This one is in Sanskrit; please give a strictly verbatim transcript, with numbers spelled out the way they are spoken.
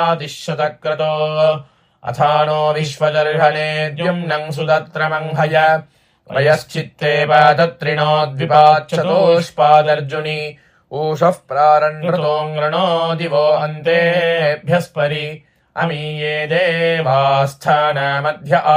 आदिशतक्रतो अथानो विश्वजर्हणे द्युम्नं सुदत्रमङ्हय वयश्चित्ते पातत्रिणो द्विपाच्चतुष्पादर्जुनि ऊषः प्रारण्कृतोऽङ्गृणो दिवो अन्तेभ्यस्परि अमीये देवास्थानमध्य